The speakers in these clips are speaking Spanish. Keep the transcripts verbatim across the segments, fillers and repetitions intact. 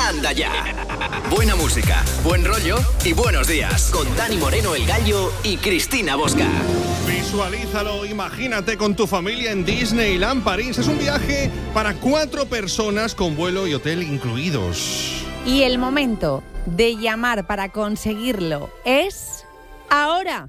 Anda Ya. Buena música, buen rollo y buenos días. Con Dani Moreno, el Gallo, y Cristina Bosca. Visualízalo, imagínate con tu familia en Disneyland París. Es un viaje para cuatro personas con vuelo y hotel incluidos. Y el momento de llamar para conseguirlo es ahora.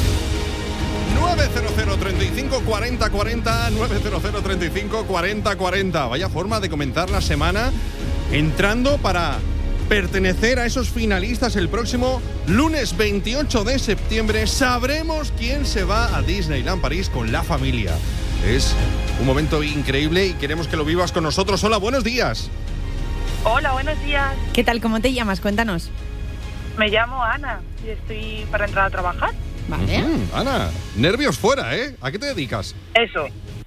nueve cero cero, treinta y cinco, cuarenta, cuarenta, nueve cero cero, treinta y cinco, cuarenta, cuarenta. Vaya forma de comenzar la semana entrando para pertenecer a esos finalistas el próximo lunes veintiocho de septiembre. Sabremos quién se va a Disneyland París con la familia. Es un momento increíble y queremos que lo vivas con nosotros. Hola, buenos días. Hola, buenos días. ¿Qué tal? ¿Cómo te llamas? Cuéntanos. Me llamo Ana y estoy para entrar a trabajar. Vale. Uh-huh. Ana, nervios fuera, ¿eh? ¿A qué te dedicas? Eso.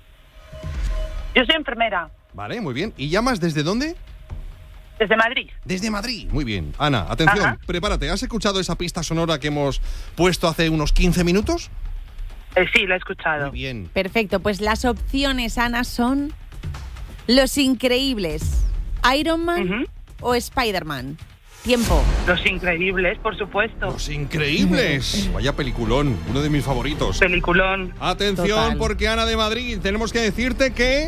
Yo soy enfermera. Vale, muy bien. ¿Y llamas desde dónde? Desde Madrid. Desde Madrid. Muy bien. Ana, atención, Ajá. Prepárate. ¿Has escuchado esa pista sonora que hemos puesto hace unos quince minutos? Eh, sí, lo he escuchado. Muy bien. Perfecto, pues las opciones, Ana, son Los Increíbles, Iron Man Uh-huh. o Spider-Man. Tiempo. Los Increíbles, por supuesto. Los Increíbles. Vaya peliculón, uno de mis favoritos. Peliculón. Atención, Total. porque Ana de Madrid, tenemos que decirte que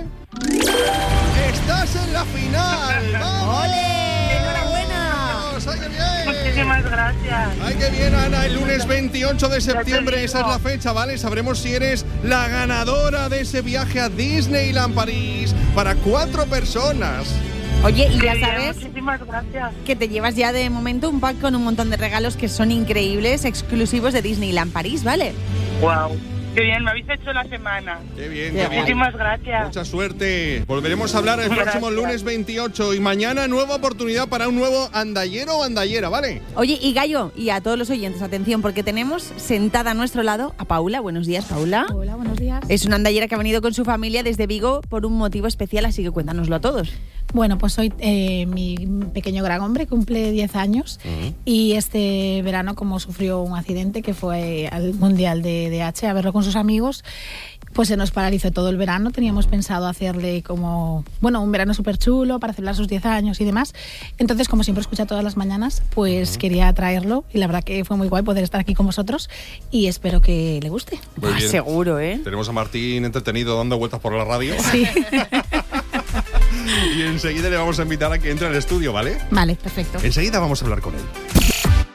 estás en la final. ¡Vamos! ¡Ole! ¡Enhorabuena! ¡Ay, qué bien! Muchísimas gracias. ¡Ay, qué bien, Ana! El lunes veintiocho de septiembre, digo. esa es la fecha, ¿vale? Sabremos si eres la ganadora de ese viaje a Disneyland París para cuatro personas. Oye, y Qué ya bien, sabes Muchísimas gracias. que te llevas ya de momento un pack con un montón de regalos que son increíbles, exclusivos de Disneyland París, ¿vale? Wow. Qué bien, me habéis hecho la semana. ¡Qué bien, Qué qué bien! Muchísimas gracias. Mucha suerte. Volveremos a hablar el próximo Gracias. lunes veintiocho y mañana nueva oportunidad para un nuevo andallero o andallera, ¿vale? Oye, y Gallo, y a todos los oyentes, atención, porque tenemos sentada a nuestro lado a Paula. Buenos días, Paula. Hola, buenos días. Es una andallera que ha venido con su familia desde Vigo por un motivo especial, así que cuéntanoslo a todos. Bueno, pues hoy eh, mi pequeño gran hombre cumple diez años Uh-huh. y este verano, como sufrió un accidente que fue al Mundial de D H a verlo con sus amigos, pues se nos paralizó todo el verano. Teníamos pensado hacerle como, bueno, un verano súper chulo para celebrar sus diez años y demás. Entonces, como siempre escucha todas las mañanas, pues uh-huh. quería traerlo y la verdad que fue muy guay poder estar aquí con vosotros y espero que le guste. Muy bien. Seguro, ¿eh? Tenemos a Martín entretenido dando vueltas por la radio. Sí. Y enseguida le vamos a invitar a que entre al estudio, ¿vale? Vale, perfecto. Enseguida vamos a hablar con él.